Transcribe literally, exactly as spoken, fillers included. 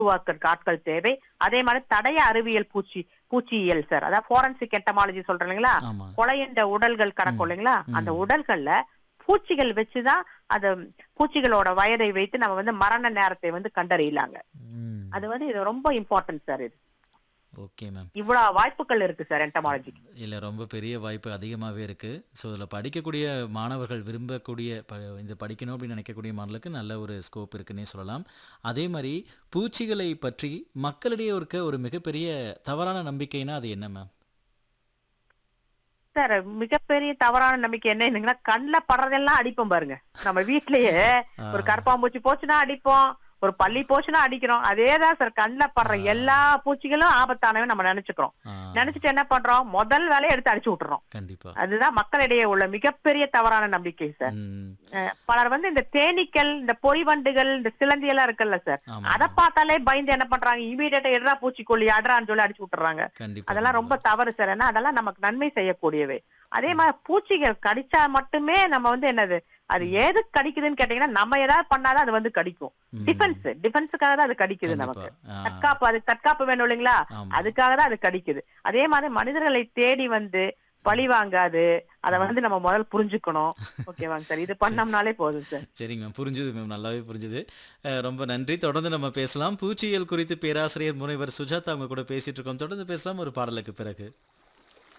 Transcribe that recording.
உருவாக்குறதுக்கு ஆட்கள் தேவை. அதே மாதிரி தடய அறிவியல் பூச்சி பூச்சியியல் சார். அதாவது ஃபோரன்சிக் என்டமாலஜி சொல்றோம் இல்லைங்களா? ஆமா. கொலையுண்ட உடல்கள் கிடக்கும் ம். இல்லைங்களா? அந்த ம். உடல்கள்ல பூச்சிகள் வச்சுதான் அது பூச்சிகளோட வயதை வைத்து நம்ம வந்து மரண நேரத்தை வந்து கண்டறியலாங்க. ம். அது வந்து இது ரொம்ப இம்பார்ட்டன்ட் சார் இது. Okay ma'am. இவ்வளவு வாய்ப்புகள் இருக்கு சார் என்டமாலஜிக்கு. இல்ல ரொம்ப பெரிய வாய்ப்பு அதிகமாவே இருக்கு. ஸோ இதில படிக்கக்கூடிய மாணவர்கள் விரும்பக்கூடிய ப இது படிக்கணும் அப்படின்னு நினைக்கக்கூடிய மாணவர்களுக்கு நல்ல ஒரு ஸ்கோப் இருக்குன்னே சொல்லலாம். அதே மாரி பூச்சிகளை பற்றி மக்களிடையே இருக்க ஒரு மிகப்பெரிய தவறான நம்பிக்கைனா அது என்ன மேம்? சார் மிகப்பெரிய தவறான நம்பிக்கை என்னன்னா, கண்ல படுறதெல்லாம் அடிப்போம் பாருங்க. நம்ம வீட்லயே ஆ. ஒரு கரப்பான்பூச்சி போச்சுன்னா அடிப்போம். ஒரு பல்லி போச்சுன்னா அடிக்கிறோம். அதேதான் சார் கண்ல படுற ஆ. எல்லா பூச்சிகளும் ஆபத்தானவே நம்ம நினைச்சுக்கிறோம். ஆ. நினைச்சிட்டு என்ன பண்றோம்? முதல் வேலைய எடுத்து அடிச்சு விட்டுறோம். கண்டிப்பா. அதுதான் மக்களிடையே உள்ள மிகப்பெரிய தவறான நம்பிக்கை சார். ம். அஹ் பலர் வந்து இந்த தேனீக்கள், இந்த பொறிவண்டுகள், இந்த சிலந்தி எல்லாம் இருக்குல்ல சார். ஆமா. அத பார்த்தாலே பயந்து என்ன பண்றாங்க? இமீடியட்டா எட்ரா பூச்சிக்கொல்லி அட்ரான்னு சொல்லி அடிச்சு விட்டுறாங்க. கண்டிப்பா. அதெல்லாம் ரொம்ப கண்டிப்பா. தவறு சார். ஏன்னா அதெல்லாம் நமக்கு நன்மை செய்யக்கூடியவை. அதே ம். மாதிரி பூச்சிகள் கடிச்சா மட்டுமே நம்ம வந்து என்னது அது ம். ஏது கடிக்குதுன்னு கேட்டீங்கன்னா, நம்ம ஏதாவது பண்ணாதான் அது வந்து கடிக்கும். ம். டிஃபென்ஸ் டிஃபென்ஸுக்காக தான் அது கடிக்குது கண்டிப்பா. நமக்கு. ஆ. தற்காப்பு அது தற்காப்பு வேணும் இல்லைங்களா? ஆமா. அதுக்காக தான் அது கடிக்குது. அதே மாதிரி மனிதர்களை தேடி வந்து பழி வாங்காது. அத ம். வந்து நம்ம முதல்ல புரிஞ்சுக்கணும். ஓகேவாங்க சார். இது சரி. பண்ணோம்னாலே போதும் சார். சரிங்க மேம். புரிஞ்சுது மேம். நல்லாவே புரிஞ்சுது. அ ரொம்ப நன்றி. தொடர்ந்து நம்ம பேசலாம். பூச்சியியல் குறித்து பேராசிரியர் முனைவர் சுஜாதா அவங்க கூட பேசிட்டு இருக்கோம். தொடர்ந்து பேசலாம் ஒரு பாடலுக்கு பிறகு.